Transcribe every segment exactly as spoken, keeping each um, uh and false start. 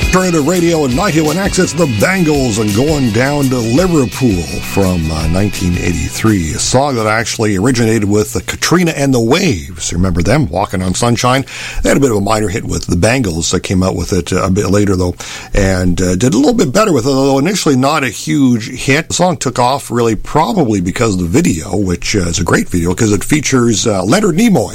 Alternative Radio and ninety-one X, it's the Bangles and Going Down to Liverpool from uh, nineteen eighty-three. A song that actually originated with uh, Katrina and the Waves. Remember them? Walking on Sunshine. They had a bit of a minor hit with the Bangles that came out with it uh, a bit later, though, and uh, did a little bit better with it, although initially not a huge hit. The song took off really probably because of the video, which uh, is a great video because it features uh, Leonard Nimoy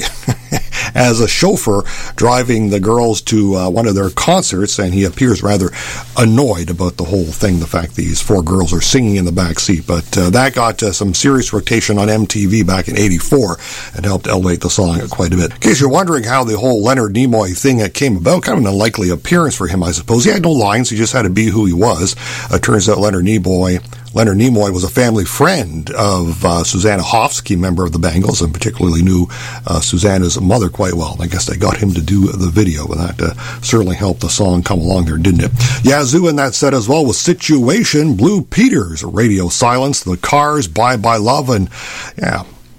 as a chauffeur driving the girls to uh, one of their concerts, and he appears rather annoyed about the whole thing, the fact these four girls are singing in the back seat. But uh, that got uh, some serious rotation on M T V back in eighty-four and helped elevate the song quite a bit. In case you're wondering how the whole Leonard Nimoy thing came about, kind of an unlikely appearance for him, I suppose. He had no lines, he just had to be who he was. Uh, turns out Leonard Nimoy Leonard Nimoy was a family friend of uh, Susanna Hoffs, key member of the Bangles, and particularly knew uh, Susanna's mother quite well. I guess they got him to do the video, and that uh, certainly helped the song come along here, didn't it? Yazoo in that set as well with Situation, Blue Peters, Radio Silence, The Cars, Bye Bye Love, and yeah,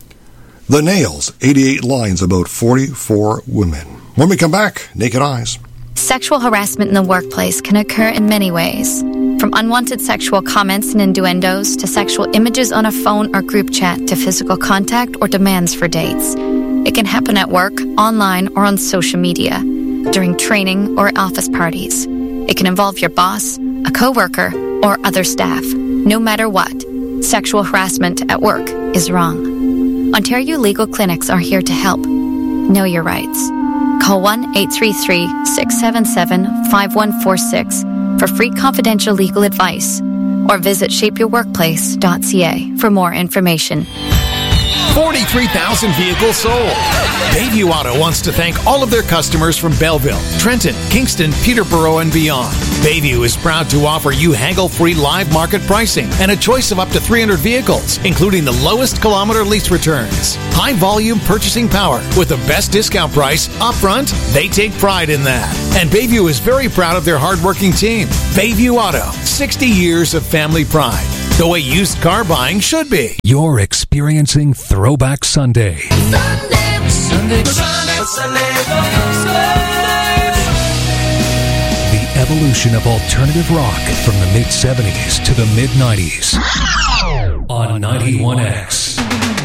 The Nails, eighty-eight lines about forty-four women. When we come back, Naked Eyes. Sexual harassment in the workplace can occur in many ways. From unwanted sexual comments and innuendos to sexual images on a phone or group chat to physical contact or demands for dates. It can happen at work, online, or on social media, during training or office parties. It can involve your boss, a coworker, or other staff. No matter what, sexual harassment at work is wrong. Ontario Legal Clinics are here to help. Know your rights. Call one eight three three, six seven seven, five one four six for free confidential legal advice, or visit shape your workplace dot c a for more information. forty-three thousand vehicles sold. Bayview Auto wants to thank all of their customers from Belleville, Trenton, Kingston, Peterborough, and beyond. Bayview is proud to offer you haggle-free live market pricing and a choice of up to three hundred vehicles, including the lowest kilometer lease returns. High-volume purchasing power with the best discount price upfront. They take pride in that. And Bayview is very proud of their hardworking team. Bayview Auto, sixty years of family pride. The way used car buying should be. You're experiencing Throwback Sunday. Sunday, Sunday, Sunday, Sunday. The evolution of alternative rock from the mid seventies to the mid nineties on ninety-one X.